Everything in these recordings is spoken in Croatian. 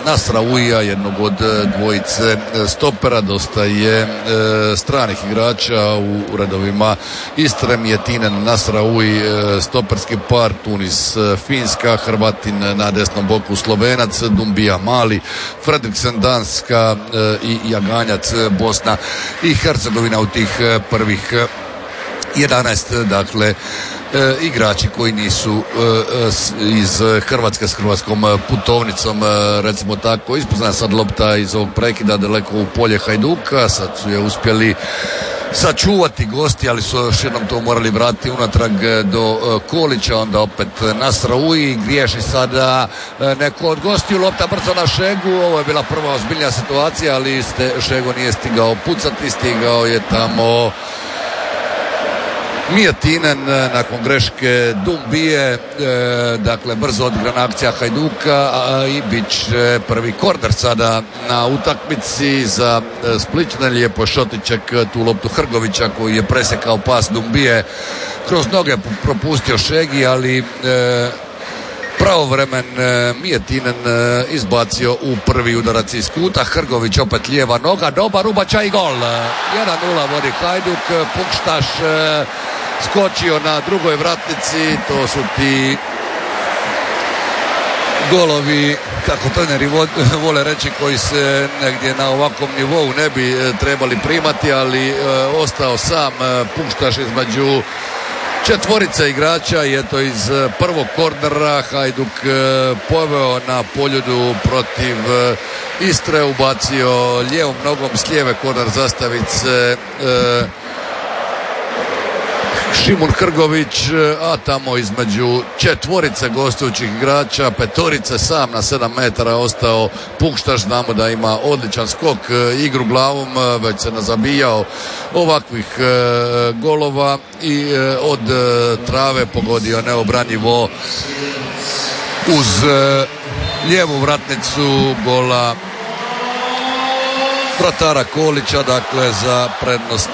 Nasrauija, jednog od dvojice stopera. Dosta je stranih igrača u redovima Istre. Mijetinen, Nasrauj, stoperski par, Tunis, Finska, Hrvatin na desnom boku Slovenac, Dumbija Mali, Fredriksen Danska i Jaganjac Bosna i Hercegovina u tih prvih 11, dakle igrači koji nisu iz Hrvatske s hrvatskom putovnicom, recimo tako. Ispoznana sad lopta iz ovog prekida daleko u polje Hajduka, sad su je uspjeli sačuvati gosti, ali su još jednom to morali vratiti unatrag do Kolića, onda opet Nasrauji, griješi sada neko od gostiju, lopta brzo na Šegu, ovo je bila prva ozbiljnija situacija, ali Šego nije stigao pucati, stigao je tamo Mijetinen nakon greške Dumbije, dakle brzo odigrana akcija Hajduka i bit će prvi korner sada na utakmici za Splićane. Lijepo Šotićek tu loptu Hrgovića koji je presjekao pas Dumbije, kroz noge propustio Šegi, ali pravovremen Mijetinen izbacio u prvi udarac iz kuta. Hrgović opet lijeva noga, dobar ubačaj i gol. 1:0 vodi Hajduk. Pukštaš skočio na drugoj vratnici. To su ti golovi, kako treneri vole reći, koji se negdje na ovakvom nivou ne bi trebali primati, ali ostao sam Pukštaš između četvorice igrača i eto iz prvog kornera Hajduk poveo na Poljudu protiv Istre, ubacio lijevom nogom s lijeve korner zastavice Šimun Hrgović, a tamo između četvorice gostujućih igrača, petorice, sam na 7 metara ostao Pukštaš. Znamo da ima odličan skok, igru glavom, već se nazabijao ovakvih golova i od trave pogodio neobranjivo uz lijevu vratnicu gola vratara Kolića, dakle za prednost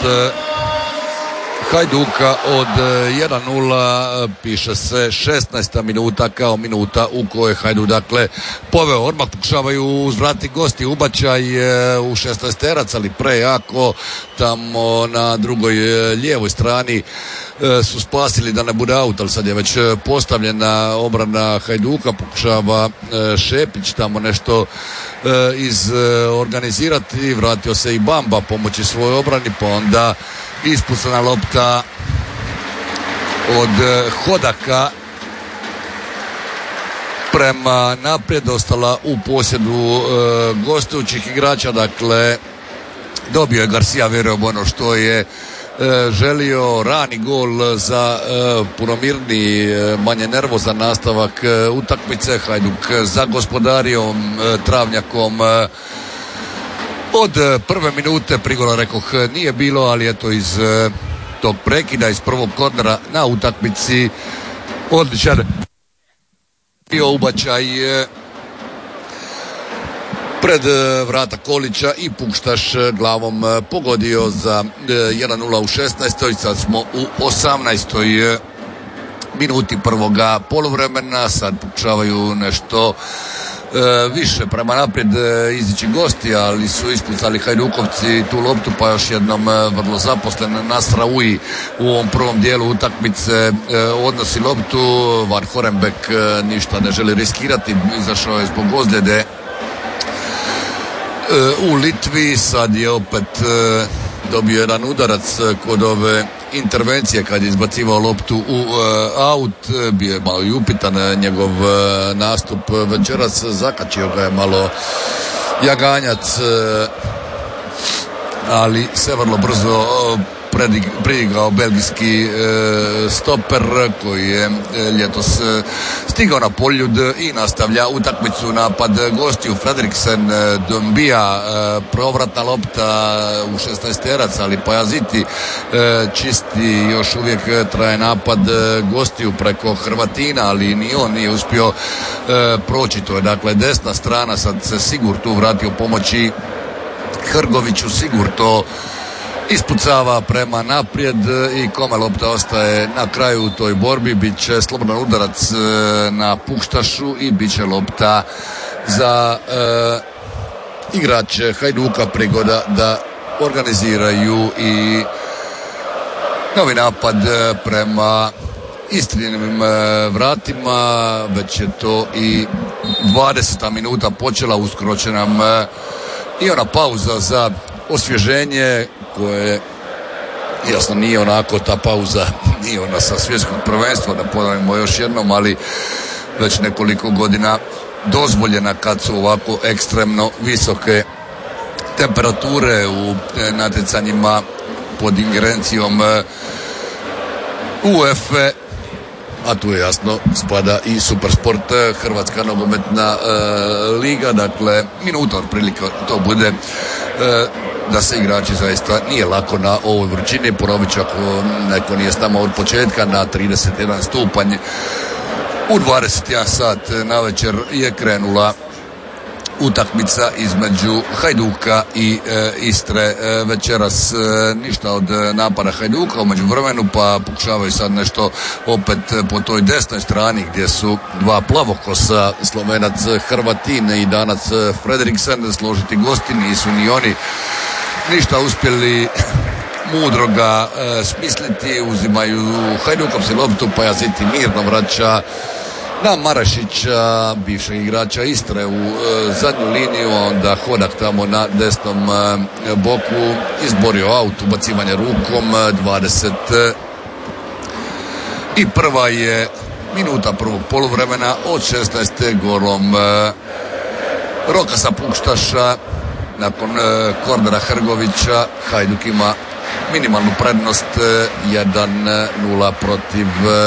Hajduka od 1:0. Piše se 16. minuta kao minuta u kojoj Hajduk dakle poveo. Odmah pokušavaju uzvratiti gosti ubačaj u 16-terac, ali prejako tamo na drugoj lijevoj strani su spasili da ne bude aut, ali sad je već postavljena obrana Hajduka. Pokušava Šepić tamo nešto organizirati, vratio se i Bamba pomoći svojoj obrani, pa onda ispucana lopta od Hodaka prema naprijed, ostala u posjedu gostujućih igrača. Dakle dobio je Garcia, vjerujem ono što je želio, rani gol za puno mirniji, manje nervozan nastavak utakmice. Hajduk za gospodarijom Travnjakom od prve minute. Prigoda, rekoh, nije bilo, ali eto iz tog prekida, iz prvog kornera na utakmici odličan bio ubačaj pred vrata Kolića i Pukštaš glavom pogodio za 1:0 u 16. Sad smo u 18. minuti prvoga poluvremena. Sad pokušavaju nešto više prema naprijed izići gosti, ali su ispucali Hajdukovci tu loptu, pa još jednom vrlo zaposlen Nasrauji u ovom prvom dijelu utakmice odnosi loptu. Van Horenbeck ništa ne želi riskirati, izašao je zbog ozljede u Litvi. Sad je opet dobio jedan udarac kod ove intervencije kad je izbacivao loptu u aut. Bio je malo i upitan njegov nastup večeras, zakačio ga je malo Jaganjac, ali se vrlo brzo pridigao belgijski stoper koji je ljetos stigao na Poljud i nastavlja utakmicu. Napad gostiju Fredriksen, Dumbija, provratna lopta u 16-terac, ali Pajaziti čisti. Još uvijek traje napad gostiju preko Hrvatina, ali ni on nije uspio proći. To je dakle desna strana, sad se Sigur tu vratio pomoći Hrgoviću. Sigur to ispucava prema naprijed i kome lopta ostaje na kraju u toj borbi. Bit će slobodan udarac na Pukštašu i bit će lopta za igrače Hajduka prigoda da organiziraju i novi napad prema Istrinim vratima. Već je to i 20. minuta počela, uskoro će nam i ona pauza za osvježenje koje jasno nije onako ta pauza, nije ona sa svjetskog prvenstva, da ponovimo još jednom, ali već nekoliko godina dozvoljena kad su ovako ekstremno visoke temperature u natjecanjima pod ingerencijom UEFA, a tu je jasno spada i Supersport, Hrvatska nogometna liga. Dakle, minuta otprilike to bude da se igrači zaista nije lako na ovoj vrućini. Ponovit ću, ako neko nije s nama od početka, na 31 stupanj u 21 sat na večer je krenula utakmica između Hajduka i Istre. Večeras ništa od napada Hajduka u međuvremenu, pa pokušavaju sad nešto opet po toj desnoj strani gdje su dva plavokosa, Slovenac Hrvatin i Danac Frederiksen, složiti gosti. Nisu ni oni ništa uspjeli mudro ga smisliti. Uzimaju Hajdukovci loptu, pa Jaziti mirno vraća na Marašića, bivšeg igrača Istre, u zadnju liniju. Onda Hodak tamo na desnom boku izborio aut, ubacivanje rukom. 21. je minuta prvog poluvremena od 16. golom Rokasa Pukštaša nakon kornera Hrgovića. Hajduk ima minimalnu prednost 1-0 protiv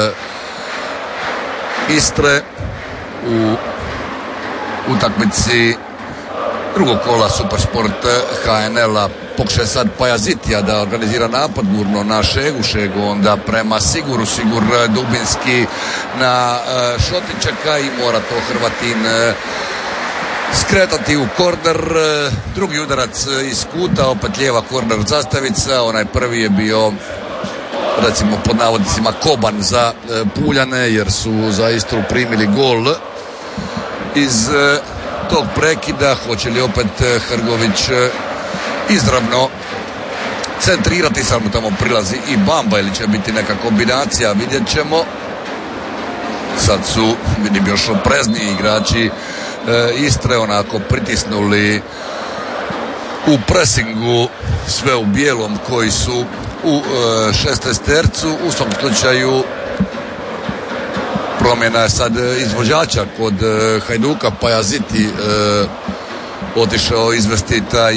Istre u utakmici drugog kola Supersport HNL-a. Pokušaj sad Pajazitija da organizira napad, gurno na Šegu, onda prema Sigur dubinski na Šotičeka i mora to Hrvatin skretati u korner. Drugi udarac iz kuta, opet lijeva korner zastavica. Onaj prvi je bio, recimo pod navodnicima, koban za Puljane, jer su za Istru primili gol iz tog prekida. Hoće li opet Hrgović izravno centrirati, sad mu tamo prilazi i Bamba, ili će biti neka kombinacija, vidjet ćemo. Sad su, vidim, još oprezniji igrači Istre, onako pritisnuli u presingu sve u bijelom koji su u 16-tercu. U svom slučaju promjena je sad izvođača kod Hajduka, Pajaziti otišao izvesti taj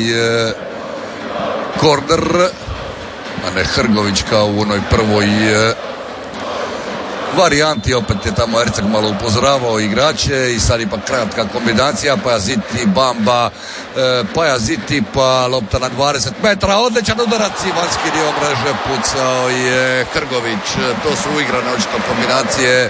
korner, a ne Hrgović kao u onoj prvoj varijanti. Opet je tamo Erceg malo upozoravao igrače i sad ipak kratka kombinacija. Pajaziti, Bamba, Pajaziti, pa lopta na 20 metara, odličan udarac i vanjski dio mreže, pucao je Hrgović. To su uigrane očito kombinacije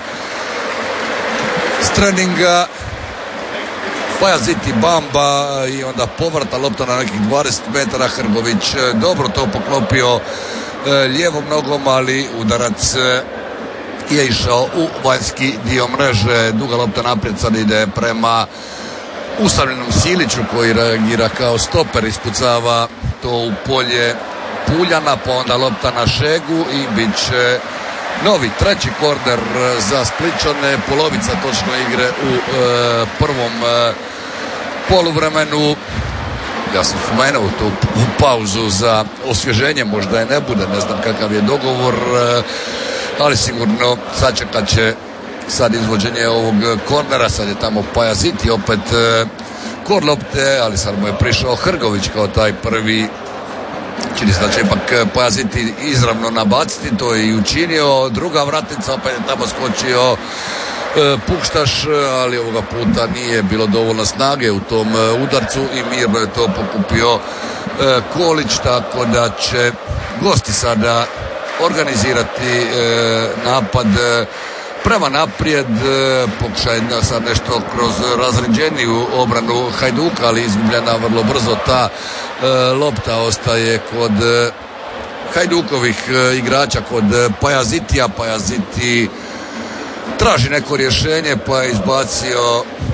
s treninga. Pajaziti, Bamba i onda povrata lopta na nekih 20 metara. Hrgović dobro to poklopio lijevom nogom, ali udarac je išao u vanjski dio mreže. Duga lopta naprijed sad ide prema ustavljenom Siliću koji reagira kao stoper, ispucava to u polje Puljana, pa onda lopta na Šegu i bit će novi treći korner za Splićane. Polovica točno igre u prvom poluvremenu. Ja sam spomenuo tu pauzu za osvježenje, možda je ne bude, ne znam kakav je dogovor, ali sigurno sačekat će sad izvođenje ovog kornera. Sad je tamo Pajaziti opet kod lopte, ali sad mu je prišao Hrgović kao taj prvi. Čini se da će ipak Pajaziti izravno nabaciti, to je i učinio. Druga vratnica, opet je tamo skočio Pukštaš, ali ovoga puta nije bilo dovoljno snage u tom udarcu i mirno je to pokupio Kolić, tako da će gosti sada organizirati napad prema naprijed. Pokušaj da sad nešto kroz razređeniju obranu Hajduka, ali izgubljena vrlo brzo ta lopta, ostaje kod Hajdukovih igrača, kod Pajazitija. Pajaziti traži neko rješenje, pa je izbacio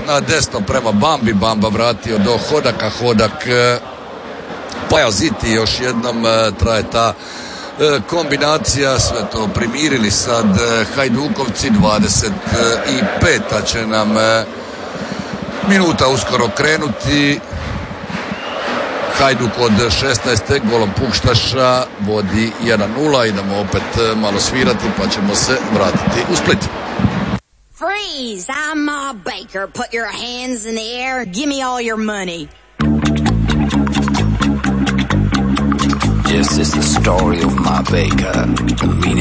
na desno prema Bambi, Bamba vratio do Hodaka, Hodak Pajaziti, još jednom traje ta kombinacija, sve to primirili sad Hajdukovci. 25. će nam minuta uskoro krenuti. Hajduk od 16. golom Pukštaša vodi 1-0. Idemo opet malo svirati pa ćemo se vratiti u Split. Freeze! I'm Ma Baker. Put your hands in the air. Give me all your money. This is the story of Ma Baker, the meaning